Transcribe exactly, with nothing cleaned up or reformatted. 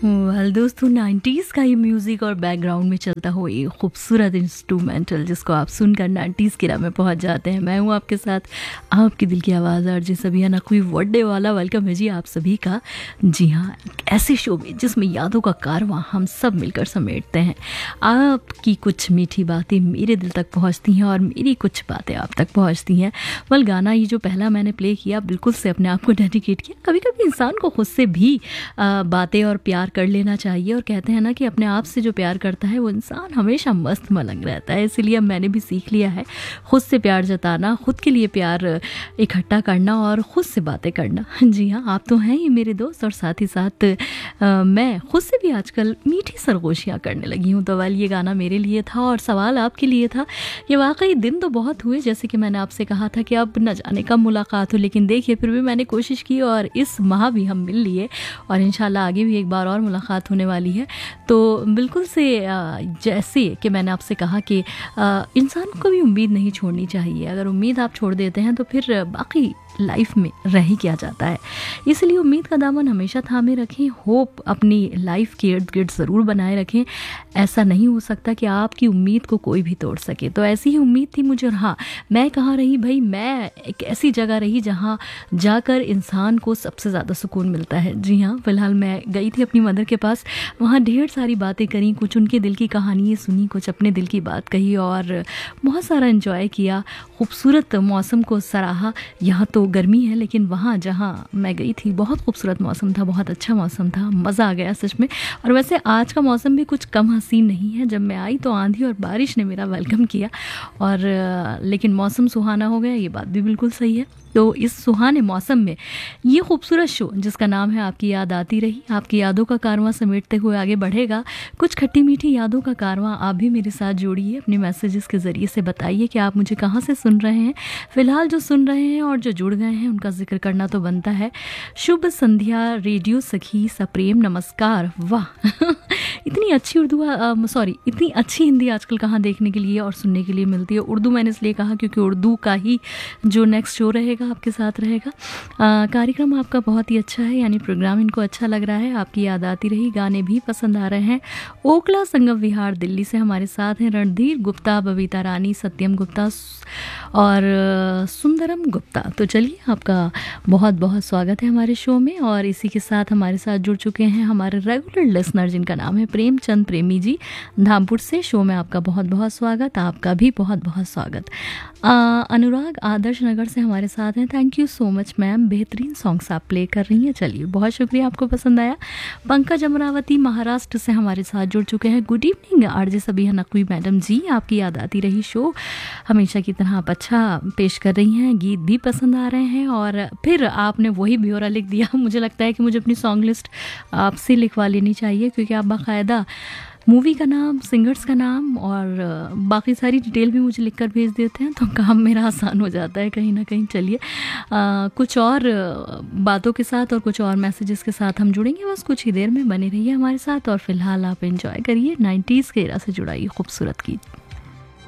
Well दोस्तों, nineties का ये म्यूज़िक और बैकग्राउंड में चलता हुआ ये खूबसूरत इंस्ट्रूमेंटल जिसको आप सुनकर नाइन्टीज़ की राह में पहुंच जाते हैं। मैं हूं आपके साथ, आपकी दिल की आवाज़ आरजे सबिया नकवी। वर्डे वाला वेलकम है जी आप सभी का। जी हाँ, एक ऐसे शो में जिसमें यादों का कारवां हम सब मिलकर समेटते हैं। आपकी कुछ मीठी बातें मेरे दिल तक पहुँचती हैं और मेरी कुछ बातें आप तक पहुँचती हैं। वेल गाना ये जो पहला मैंने प्ले किया बिल्कुल से अपने आप को डेडिकेट किया। कभी कभी इंसान को खुद से भी आ, बातें और प्यार कर लेना चाहिए, और कहते हैं ना कि अपने आप से जो प्यार करता है वो इंसान हमेशा मस्त मलंग रहता है। इसीलिए अब मैंने भी सीख लिया है खुद से प्यार जताना, खुद के लिए प्यार इकट्ठा करना और खुद से बातें करना। जी हाँ, आप तो हैं ही मेरे दोस्त, और साथ ही साथ आ, मैं खुद से भी आजकल मीठी सरगोशियाँ करने लगी हूँ। तो वाल ये गाना मेरे लिए था और सवाल आपके लिए था कि वाकई दिन तो बहुत हुए, जैसे कि मैंने आपसे कहा था कि अब न जाने कब मुलाकात हो, लेकिन देखिए फिर भी मैंने कोशिश की और इस माह भी हम मिल लिए और इंशाल्लाह आगे भी एक बार और मुलाकात होने वाली है। तो बिल्कुल से जैसे कि मैंने आपसे कहा कि इंसान को भी उम्मीद नहीं छोड़नी चाहिए। अगर उम्मीद आप छोड़ देते हैं तो फिर बाकी लाइफ में रह ही किया जाता है। इसलिए उम्मीद का दामन हमेशा थामे रखें, होप अपनी लाइफ के इर्द गिर्द ज़रूर बनाए रखें। ऐसा नहीं हो सकता कि आपकी उम्मीद को कोई भी तोड़ सके। तो ऐसी ही उम्मीद थी मुझे, और हाँ, मैं कहाँ रही भाई, मैं एक ऐसी जगह रही जहाँ जाकर इंसान को सबसे ज़्यादा सुकून मिलता है। जी हाँ, फ़िलहाल मैं गई थी अपनी मदर के पास, वहाँ ढेर सारी बातें करी, कुछ उनके दिल की कहानियाँ सुनी, कुछ अपने दिल की बात कही और बहुत सारा एंजॉय किया, खूबसूरत मौसम को सराहा। यहाँ तो गर्मी है, लेकिन वहाँ जहाँ मैं गई थी बहुत खूबसूरत मौसम था, बहुत अच्छा मौसम था, मज़ा आ गया सच में। और वैसे आज का मौसम भी कुछ कम हसीन नहीं है। जब मैं आई तो आंधी और बारिश ने मेरा वेलकम किया, और लेकिन मौसम सुहाना हो गया, ये बात भी बिल्कुल सही है। तो इस सुहाने मौसम में ये खूबसूरत शो जिसका नाम है आपकी याद आती रही, आपकी यादों का कारवां समेटते हुए आगे बढ़ेगा। कुछ खट्टी मीठी यादों का कारवां आप भी मेरे साथ जोड़िए, अपने मैसेजेस के ज़रिए से बताइए कि आप मुझे कहाँ से सुन रहे हैं। फ़िलहाल जो सुन रहे हैं और जो जुड़ गए हैं उनका जिक्र करना तो बनता है। शुभ संध्या रेडियो सखी सप्रेम नमस्कार। वाह इतनी अच्छी उर्दू, सॉरी इतनी अच्छी हिंदी आजकल कहाँ देखने के लिए और सुनने के लिए मिलती है। उर्दू मैंने इसलिए कहा क्योंकि उर्दू का ही जो नेक्स्ट शो रहेगा आपके साथ रहेगा। आ, कार्यक्रम आपका बहुत ही अच्छा है, यानी प्रोग्राम इनको अच्छा लग रहा है। आपकी याद आती रही, गाने भी पसंद आ रहे हैं। ओखला संगम विहार दिल्ली से हमारे साथ हैं रणधीर गुप्ता, बबीता रानी, सत्यम गुप्ता और सुंदरम गुप्ता। तो चलिए, आपका बहुत बहुत स्वागत है हमारे शो में। और इसी के साथ हमारे साथ जुड़ चुके हैं हमारे रेगुलर लिसनर जिनका नाम है प्रेमचंद प्रेमी जी धामपुर से। शो में आपका बहुत बहुत स्वागत, आपका भी बहुत बहुत स्वागत। आ, अनुराग आदर्श नगर से हमारे साथ हैं। Thank you so much ma'am, बेहतरीन सॉन्ग्स आप प्ले कर रही हैं। चलिए, बहुत शुक्रिया, आपको पसंद आया। पंकज अमरावती महाराष्ट्र से हमारे साथ जुड़ चुके हैं। गुड इवनिंग आरजे सबिया नकवी मैडम जी, आपकी याद आती रही शो हमेशा की तरह आप अच्छा पेश कर रही हैं, गीत भी पसंद आ रहे हैं। और फिर आपने वही ब्यौरा लिख दिया। मुझे लगता है कि मुझे अपनी सॉन्ग लिस्ट आपसे लिखवा लेनी चाहिए, क्योंकि आप बाकायदा मूवी का नाम, सिंगर्स का नाम और बाकी सारी डिटेल भी मुझे लिखकर भेज देते हैं, तो काम मेरा आसान हो जाता है कहीं ना कहीं। चलिए, कुछ और बातों के साथ और कुछ और मैसेजेस के साथ हम जुड़ेंगे। बस कुछ ही देर में बने रहिए हमारे साथ, और फिलहाल आप एंजॉय करिए नाइन्टीज़ के एरा से जुड़ा ये खूबसूरत गीत।